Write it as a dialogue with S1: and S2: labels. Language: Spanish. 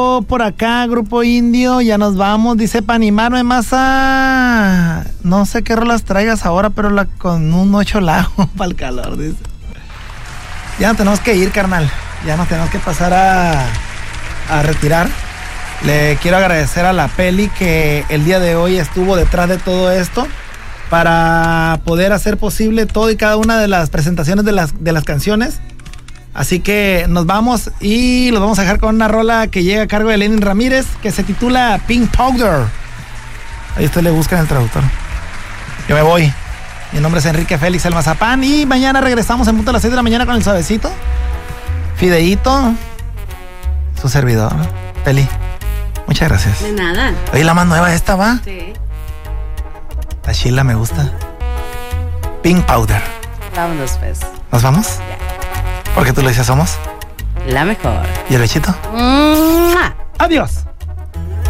S1: Por acá, Grupo Indio, ya nos vamos. Dice, para animarme más a... No sé qué rolas traigas ahora, pero con un 8 lago para el calor, dice. Ya no tenemos que ir, carnal. Ya nos tenemos que pasar a retirar. Le quiero agradecer a la Peli que el día de hoy estuvo detrás de todo esto para poder hacer posible todo y cada una de las presentaciones de las canciones. Así que nos vamos y los vamos a dejar con una rola que llega a cargo de Lenin Ramírez que se titula Pink Powder. Ahí usted le busca en el traductor. Yo me voy. Mi nombre es Enrique Félix el Mazapán y mañana regresamos en punto a las 6 de la mañana con el suavecito. Fideíto. Su servidor. Peli. Muchas gracias.
S2: De nada.
S1: Oye, la más nueva esta, ¿va?
S2: Sí.
S1: La chila me gusta. Pink Powder.
S2: Vámonos, pues.
S1: ¿Nos vamos?
S2: Ya.
S1: Porque tú lo dices, somos
S2: La mejor.
S1: ¿Y el bechito?
S2: ¡Mua!
S1: Adiós.